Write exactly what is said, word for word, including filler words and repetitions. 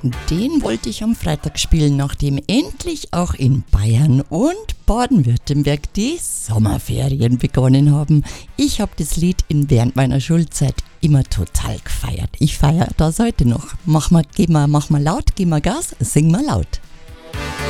Den wollte ich am Freitag spielen, nachdem endlich auch in Bayern und Baden-Württemberg die Sommerferien begonnen haben. Ich habe das Lied in, während meiner Schulzeit immer total gefeiert. Ich feiere das heute noch. Mach mal, geh mal, mach mal laut, geh mal Gas, sing mal laut.